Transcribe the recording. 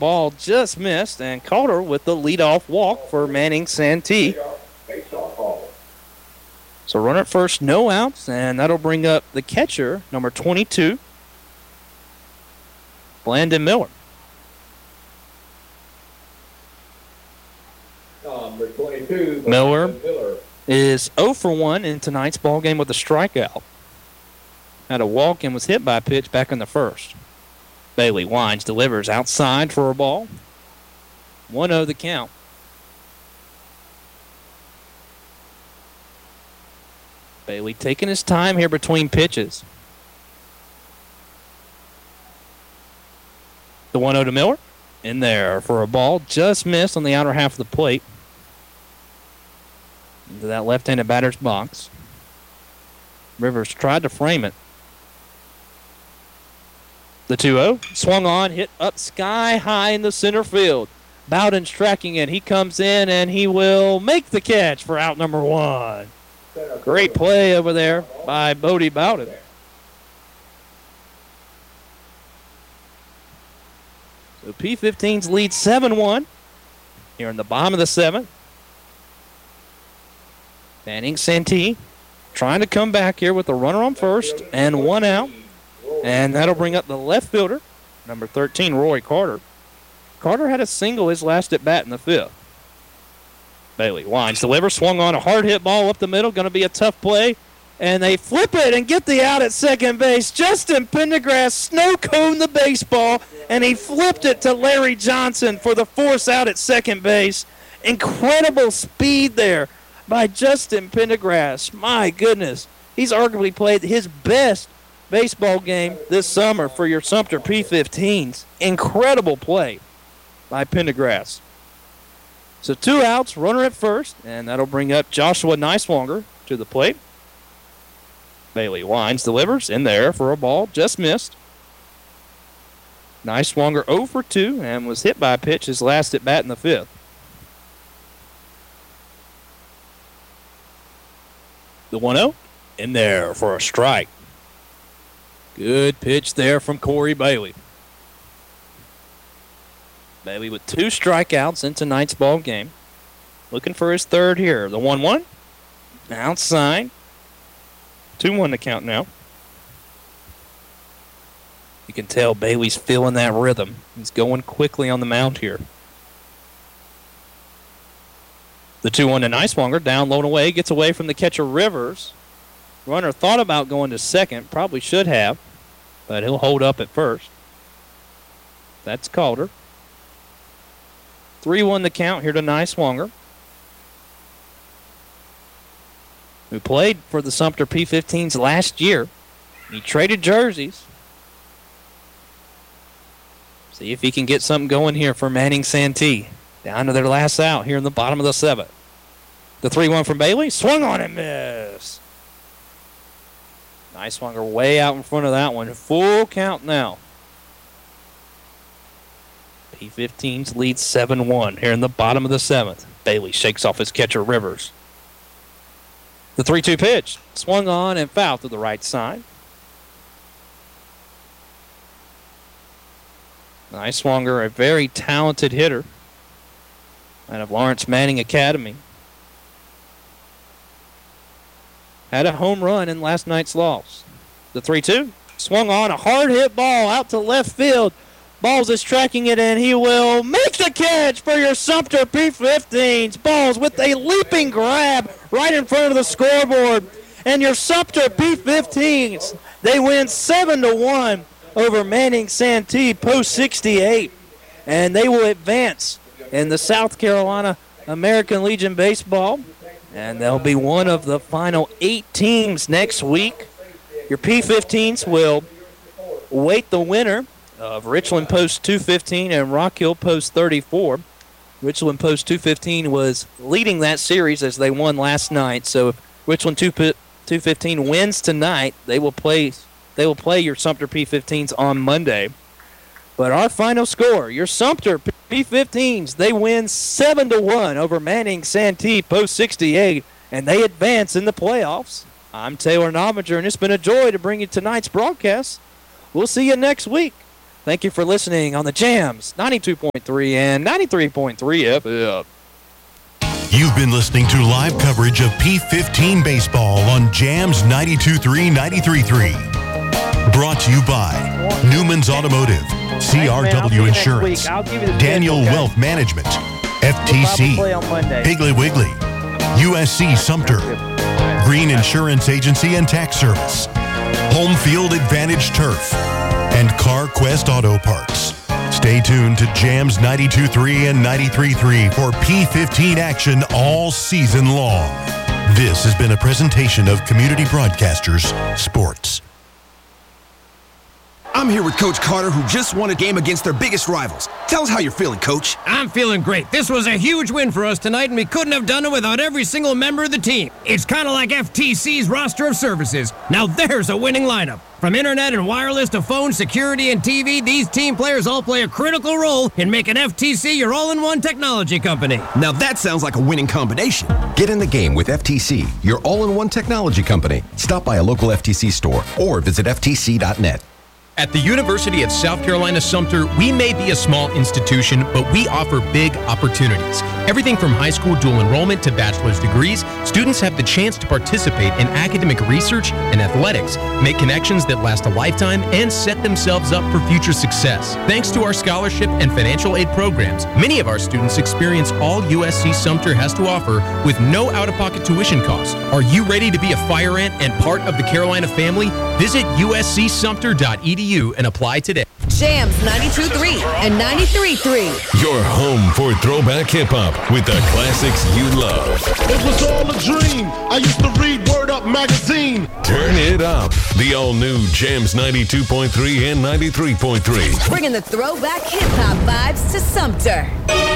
ball just missed, and Calder with the leadoff walk for Manning Santee. So runner at first, no outs, and that'll bring up the catcher, number 22, Landon Miller. Number 22, Miller is 0 for 1 in tonight's ball game with a strikeout. Had a walk and was hit by a pitch back in the first. Bailey winds, delivers outside for a ball. 1-0 the count. Bailey taking his time here between pitches. The 1-0 to Miller. In there for a ball. Just missed on the outer half of the plate. Into that left-handed batter's box. Rivers tried to frame it. The 2-0. Swung on, hit up sky high in the center field. Bowden's tracking it. He comes in and he will make the catch for out number 1. Great play over there by Bodie Bowden. So P15's lead 7-1 here in the bottom of the 7th. Manning Santee trying to come back here with a runner on first and 1 out. And that'll bring up the left fielder, number 13, Roy Carter. Carter had a single his last at bat in the 5th. Bailey winds, delivers, swung on a hard hit ball up the middle. Going to be a tough play. And they flip it and get the out at second base. Justin Pendergrass snow-coned the baseball, and he flipped it to Larry Johnson for the force out at second base. Incredible speed there by Justin Pendergrass. My goodness. He's arguably played his best baseball game this summer for your Sumter P15s. Incredible play by Pendergrass. So 2 outs, runner at first, and that'll bring up Joshua Neiswanger to the plate. Bailey winds, delivers, in there for a ball, just missed. Neiswanger 0 for 2 and was hit by a pitch his last at bat in the 5th. The 1-0, in there for a strike. Good pitch there from Corey Bailey. Bailey with 2 strikeouts in tonight's ball game. Looking for his third here. The 1-1, outside. 2-1 to count now. You can tell Bailey's feeling that rhythm. He's going quickly on the mound here. The 2-1 to Neiswanger, down, low and away, gets away from the catcher Rivers. Runner thought about going to second, probably should have, but he'll hold up at first. That's Calder. 3-1 the count here to Neiswanger, who played for the Sumter P15s last year. He traded jerseys. See if he can get something going here for Manning Santee. Down to their last out here in the bottom of the 7th. The 3-1 from Bailey. Swung on and missed. Neiswanger way out in front of that one. Full count now. P15's lead 7-1 here in the bottom of the 7th. Bailey shakes off his catcher Rivers. The 3-2 pitch. Swung on and foul to the right side. Neiswanger, a very talented hitter out of Lawrence Manning Academy. Had a home run in last night's loss. The 3-2. Swung on a hard hit ball out to left field. Balls is tracking it, and he will make the catch for your Sumter P15s. Balls with a leaping grab right in front of the scoreboard. And your Sumter P15s, they win 7-1 over Manning Santee post 68. And they will advance in the South Carolina American Legion Baseball. And they'll be one of the final 8 teams next week. Your P15s will await the winner of Richland Post 215 and Rock Hill Post 34. Richland Post 215 was leading that series as they won last night. So if Richland 215 wins tonight, they will play your Sumter P15s on Monday. But our final score, your Sumter P15s, they win 7-1 over Manning Santee post 68, and they advance in the playoffs. I'm Taylor Novinger, and it's been a joy to bring you tonight's broadcast. We'll see you next week Thank you for listening on the Jams 92.3 and 93.3 FM. You've been listening to live coverage of P15 baseball on Jams 92.3, 93.3. Brought to you by Newman's Automotive, CRW Insurance, Daniel Wealth Management, FTC, Piggly Wiggly, USC Sumter, Green Insurance Agency and Tax Service, Home Field Advantage Turf, and CarQuest Auto Parts. Stay tuned to Jams 92.3 and 93.3 for P15 action all season long. This has been a presentation of Community Broadcasters Sports. I'm here with Coach Carter, who just won a game against their biggest rivals. Tell us how you're feeling, Coach. I'm feeling great. This was a huge win for us tonight, and we couldn't have done it without every single member of the team. It's kind of like FTC's roster of services. Now there's a winning lineup. From internet and wireless to phone, security, and TV, these team players all play a critical role in making FTC your all-in-one technology company. Now that sounds like a winning combination. Get in the game with FTC, your all-in-one technology company. Stop by a local FTC store or visit ftc.net. At the University of South Carolina Sumter, we may be a small institution, but we offer big opportunities. Everything from high school dual enrollment to bachelor's degrees, students have the chance to participate in academic research and athletics, make connections that last a lifetime, and set themselves up for future success. Thanks to our scholarship and financial aid programs, many of our students experience all USC Sumter has to offer with no out-of-pocket tuition costs. Are you ready to be a fire ant and part of the Carolina family? Visit uscsumter.edu and apply today. Jams 92.3 and 93.3. Your home for throwback hip-hop with the classics you love. It was all a dream. I used to read Word Up magazine. Turn it up. The all-new Jams 92.3 and 93.3. Bringing the throwback hip-hop vibes to Sumter.